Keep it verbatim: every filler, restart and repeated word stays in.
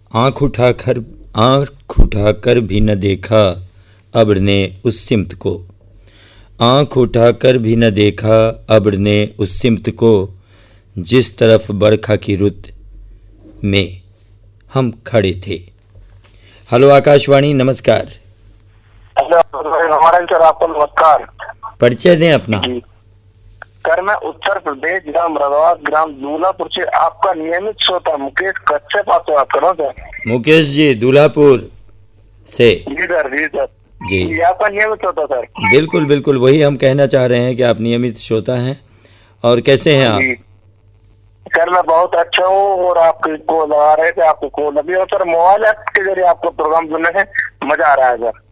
आँख उठाकर आँख उठाकर भी न देखा अब्र ने उस सिमत को। आँख उठाकर भी न देखा अब्र ने उस सिमत को, जिस तरफ बरखा की रुत में हम खड़े थे। हेलो आकाशवाणी, नमस्कार। हेलो हमारे सर, आपको नमस्कार। परिचय दें अपना। सर मैं उत्तर प्रदेश जिला मुरादाबाद ग्राम दूल्हापुर से आपका नियमित श्रोता मुकेश कश्यप आपसे बात कर रहा हूँ सर। मुकेश जी दूल्हापुर से। जी सर, जी सर जी, जी आपका नियमित श्रोता सर। बिल्कुल बिल्कुल, वही हम कहना चाह रहे हैं कि आप नियमित श्रोता हैं। और कैसे हैं आप? जी सर मैं बहुत अच्छा हूँ और आपको कॉल लगा रहे थे, आपको कॉल अभी और सर मोबाइल ऐप के जरिए आपको प्रोग्राम सुनने में मजा आ रहा है सर।